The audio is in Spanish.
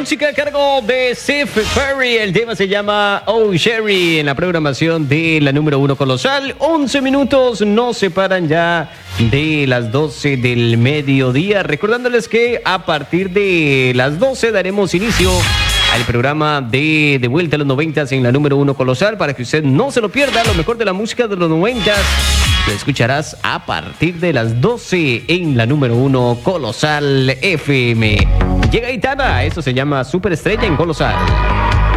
música a cargo de Steve Perry. El tema se llama Oh Sherry en la programación de la número 1 Colosal. 11 minutos nos separan ya de las 12 del mediodía. Recordándoles que a partir de las 12 daremos inicio al programa de Vuelta a los 90 en la número 1 Colosal, para que usted no se lo pierda. Lo mejor de la música de los 90 lo escucharás a partir de las 12 en la número 1 Colosal FM. Llega Aitana, esto se llama Superestrella en Colosal.